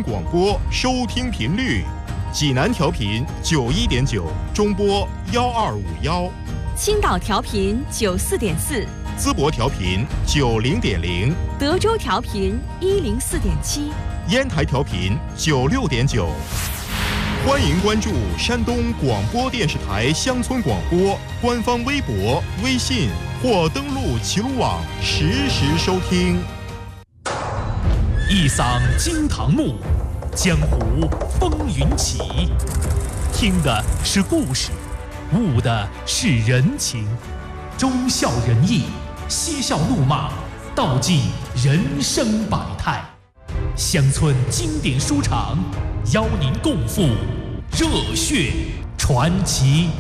广播收听频率：济南调频91.9，中波1251； 青岛调频94.4， 淄博调频90.0， 德州调频104.7， 烟台调频96.9。欢迎关注山东广播电视台乡村广播官方微博、微信或登录齐鲁网实时收听。 一嗓惊堂木，江湖风云起。听的是故事，悟的是人情，忠孝仁义，嬉笑怒骂，道尽人生百态。乡村经典书场，邀您共赴热血传奇。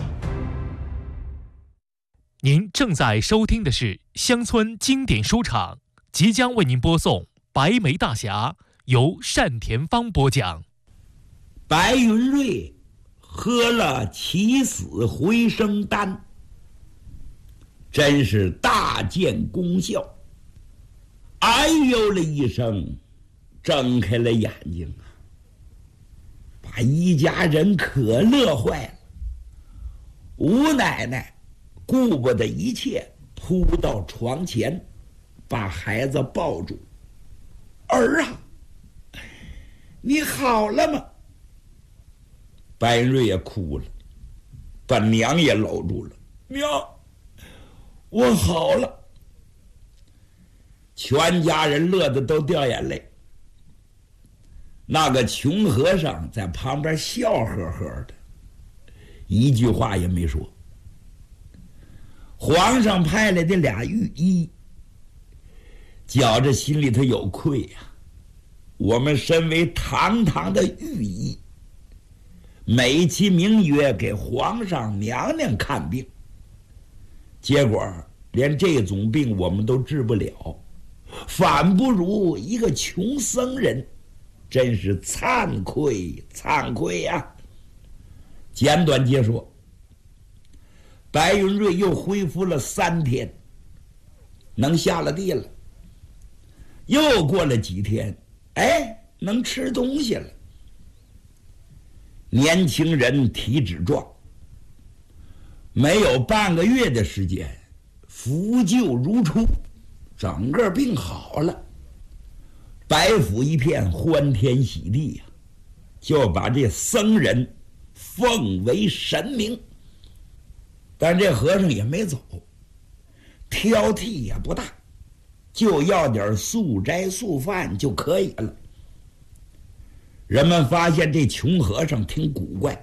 您正在收听的是乡村经典书场，即将为您播送白眉大侠，由单田芳播讲。 白云瑞喝了起死回生丹，真是大见功效。哎呦了一声，睁开了眼睛啊，把一家人可乐坏了。吴奶奶顾不得一切，扑到床前，把孩子抱住。儿啊，你好了吗？白云瑞也哭了，把娘也搂住了。娘，我好了。全家人乐得都掉眼泪。那个穷和尚在旁边笑呵呵的，一句话也没说。皇上派来的俩御医觉着心里头有愧呀，我们身为堂堂的御医，美其名曰给皇上娘娘看病，结果连这种病我们都治不了，反不如一个穷僧人，真是惭愧惭愧呀。简短截说，白云瑞又恢复了3天，能下了地了。又过了几天，哎，能吃东西了。年轻人体质壮，没有半个月的时间，复旧如初，整个病好了。白府一片欢天喜地呀，就把这僧人奉为神明。但这和尚也没走，挑剔也不大，就要点素斋素饭就可以了。人们发现这穷和尚挺古怪，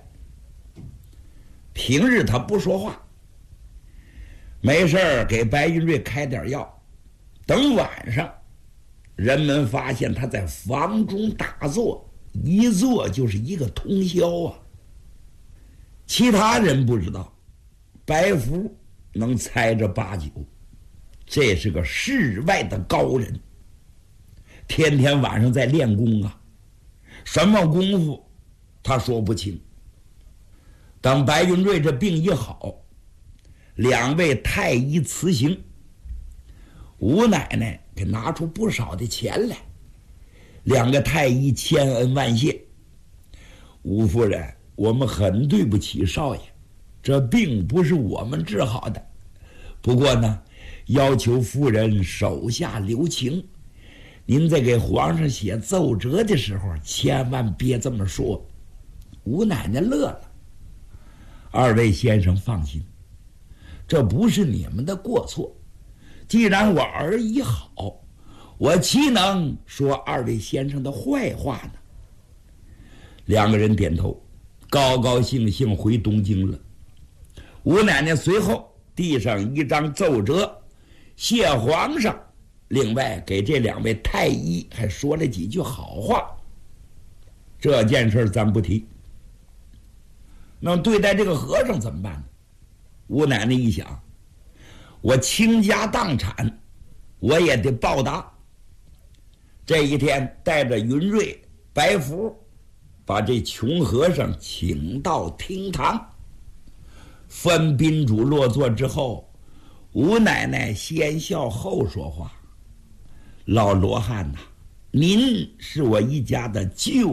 平日他不说话，没事儿给白云瑞开点药，等晚上人们发现他在房中打坐，一坐就是一个通宵啊。其他人不知道，白福能猜着8九，这是个世外的高人，天天晚上在练功啊，什么功夫他说不清。等白云瑞这病一好，2位太医辞行，吴奶奶给拿出不少的钱来，2个太医千恩万谢。吴夫人，我们很对不起少爷，这病不是我们治好的，不过呢，要求夫人手下留情，您在给皇上写奏折的时候千万别这么说。吴奶奶乐了。2位先生放心，这不是你们的过错，既然我儿已好，我岂能说2位先生的坏话呢？2个人点头，高高兴兴回东京了。吴奶奶随后递上一张奏折，谢皇上，另外给这2位太医还说了几句好话。这件事咱不提。那对待这个和尚怎么办呢？吴奶奶一想，我倾家荡产，我也得报答。这一天带着云瑞、白福，把这穷和尚请到厅堂。分宾主落座之后，吴奶奶先笑后说话：“老罗汉呐，您是我一家的救